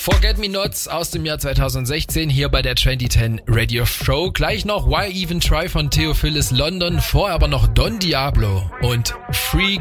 Forget Me Nots aus dem Jahr 2016 hier bei der 2010 Radio Show. Gleich noch Why Even Try von Theophilus London, vorher aber noch Don Diablo und Freak